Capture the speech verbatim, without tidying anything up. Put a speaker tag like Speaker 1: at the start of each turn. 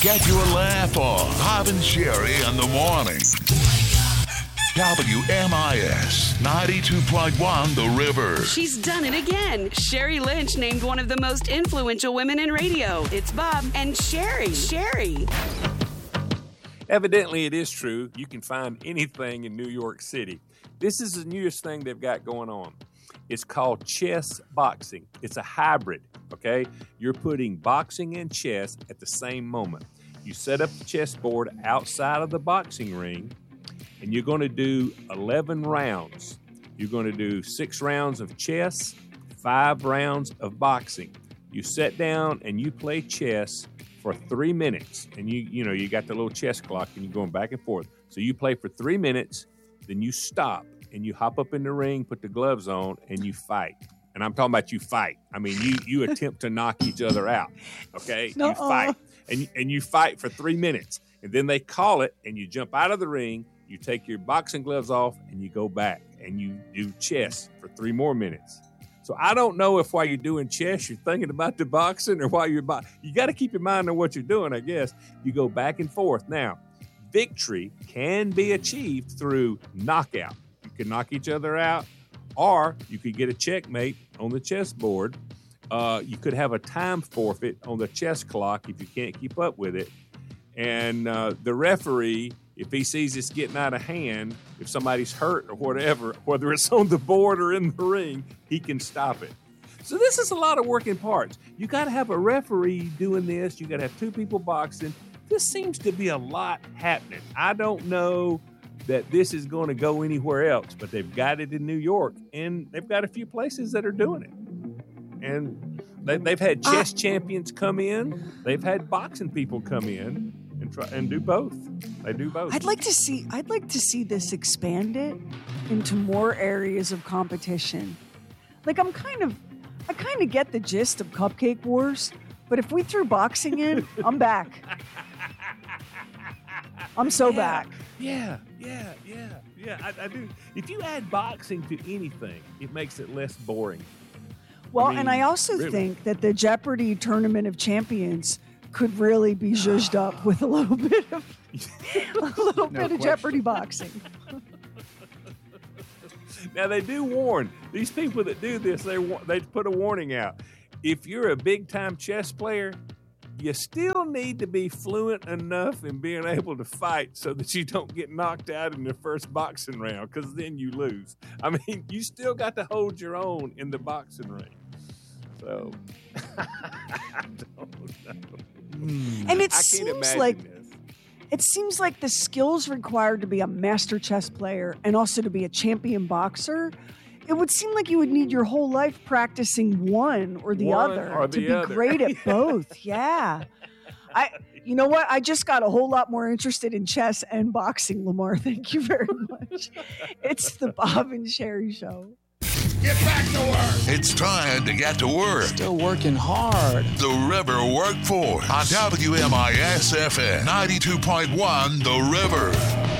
Speaker 1: Get your laugh on. Bob and Sherry in the morning. W M I S ninety-two point one The River.
Speaker 2: She's done it again. Sherry Lynch named one of the most influential women in radio. It's Bob and Sherry. Sherry.
Speaker 3: Evidently, it is true. You can find anything in New York City. This is the newest thing they've got going on. It's called chess boxing. It's a hybrid, okay? You're putting boxing and chess at the same moment. You set up the chessboard outside of the boxing ring, and you're going to do eleven rounds. You're going to do six rounds of chess, five rounds of boxing. You sit down and you play chess for three minutes. And you you know, you got the little chess clock and you're going back and forth. So you play for three minutes, then you stop and you hop up in the ring, put the gloves on, and you fight. And I'm talking about you fight. I mean, you you attempt to knock each other out, okay?
Speaker 4: No.
Speaker 3: You fight. And you, and you fight for three minutes. And then they call it, and you jump out of the ring, you take your boxing gloves off, and you go back, and you do chess for three more minutes. So I don't know if while you're doing chess, you're thinking about the boxing, or while you're bo- you got to keep your mind on what you're doing, I guess. You go back and forth. Now, victory can be achieved through knockout. You can knock each other out, or you could get a checkmate on the chessboard. Uh, you could have a time forfeit on the chess clock if you can't keep up with it. And uh, the referee, if he sees it's getting out of hand, if somebody's hurt or whatever, whether it's on the board or in the ring, he can stop it. So this is a lot of working parts. You got to have a referee doing this. You got to have two people boxing. This seems to be a lot happening. I don't know that this is going to go anywhere else, but they've got it in New York, and they've got a few places that are doing it. And they, they've had chess uh, champions come in. They've had boxing people come in and try and do both. They do both.
Speaker 4: I'd like to see. I'd like to see this expanded into more areas of competition. Like I'm kind of, I kind of get the gist of Cupcake Wars, but if we threw boxing in, I'm back. I'm so
Speaker 3: yeah,
Speaker 4: back.
Speaker 3: Yeah, yeah, yeah, yeah. I, I do. If you add boxing to anything, it makes it less boring.
Speaker 4: Well,
Speaker 3: I mean,
Speaker 4: and I also
Speaker 3: really.
Speaker 4: think that the Jeopardy Tournament of Champions could really be zhuzhed up with a little bit of a little
Speaker 3: No
Speaker 4: bit of
Speaker 3: question.
Speaker 4: Jeopardy boxing.
Speaker 3: Now they do warn these people that do this. They they put a warning out. If you're a big time chess player, you still need to be fluent enough in being able to fight so that you don't get knocked out in the first boxing round, because then you lose. I mean, you still got to hold your own in the boxing ring. So I don't know.
Speaker 4: And it
Speaker 3: I can't
Speaker 4: seems
Speaker 3: imagine
Speaker 4: like
Speaker 3: this.
Speaker 4: it seems like the skills required to be a master chess player and also to be a champion boxer, it would seem like you would need your whole life practicing one or the
Speaker 3: One
Speaker 4: other
Speaker 3: or
Speaker 4: to
Speaker 3: the
Speaker 4: be
Speaker 3: other.
Speaker 4: great at both. Yeah. I you know what? I just got a whole lot more interested in chess and boxing, Lamar. Thank you very much. It's the Bob and Sherry Show.
Speaker 1: Get back to work. It's time to get to work.
Speaker 5: Still working hard.
Speaker 1: The River Workforce on W M I S F M ninety-two point one The River.